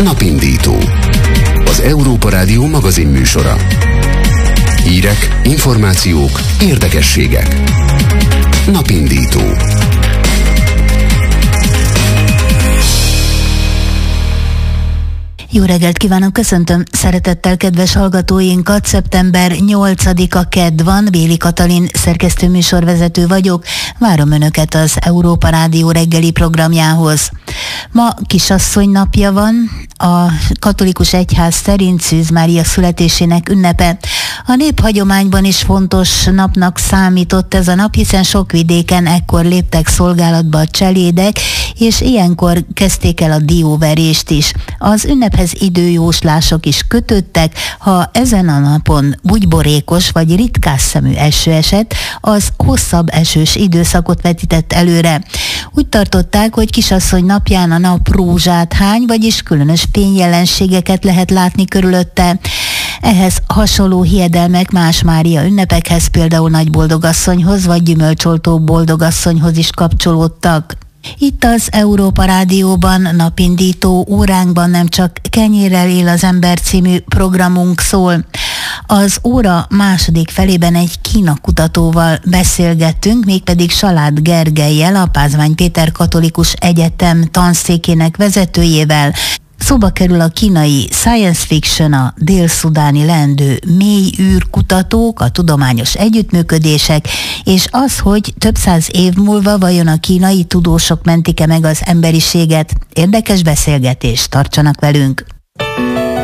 Napindító. Az Európa Rádió magazin műsora. Hírek, információk, érdekességek. Napindító. Jó reggelt kívánok, köszöntöm szeretettel kedves hallgatóinkat. Szeptember 8-a kedd van, Béli Katalin szerkesztőműsorvezető vagyok. Várom Önöket az Európa Rádió reggeli programjához. Ma Kisasszony napja van, a katolikus egyház szerint Szűz Mária születésének ünnepe. A néphagyományban is fontos napnak számított ez a nap, hiszen sok vidéken ekkor léptek szolgálatba a cselédek, és ilyenkor kezdték el a dióverést is. Az ünnephez időjóslások is kötöttek, ha ezen a napon bugyborékos vagy ritkásszemű eső esett, az hosszabb esős időszakot vetített előre. Úgy tartották, hogy Kisasszony napján a nap rózsát hány, vagyis különös fényjelenségeket lehet látni körülötte. Ehhez hasonló hiedelmek más Mária ünnepekhez, például Nagyboldogasszonyhoz vagy Gyümölcsoltó Boldogasszonyhoz is kapcsolódtak. Itt az Európa Rádióban napindító óránkban nem csak Kenyérrel él az ember című programunk szól. Az óra második felében egy Kína kutatóval beszélgettünk, mégpedig Salád Gergellyel, a Pázmány Péter Katolikus Egyetem tanszékének vezetőjével. Szóba kerül a kínai science fiction, a dél-szudáni leendő mély űrkutatók, a tudományos együttműködések, és az, hogy több száz év múlva vajon a kínai tudósok mentik-e meg az emberiséget. Érdekes beszélgetés, tartsanak velünk!